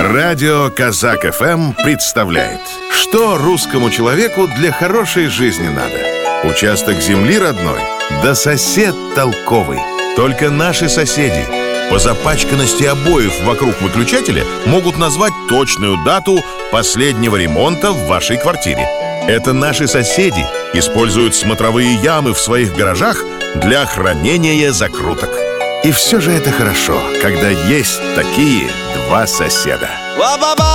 Радио Казак ФМ представляет, что русскому человеку для хорошей жизни надо. Участок земли родной, да сосед толковый. Только наши соседи по запачканности обоев вокруг выключателя могут назвать точную дату последнего ремонта в вашей квартире. Это наши соседи используют смотровые ямы в своих гаражах для хранения закруток. И все же это хорошо, когда есть такие два соседа.